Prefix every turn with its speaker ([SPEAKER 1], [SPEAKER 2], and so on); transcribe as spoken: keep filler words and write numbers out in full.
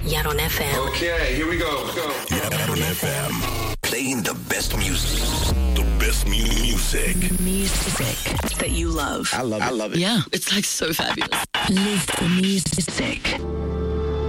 [SPEAKER 1] Yaron F M.
[SPEAKER 2] Okay, here we go. Let's go.
[SPEAKER 3] Yaron F M. Playing the best music. The best mu- music.
[SPEAKER 1] Music that you love.
[SPEAKER 4] I love it. I love it.
[SPEAKER 1] Yeah, it's like so fabulous. Live the music.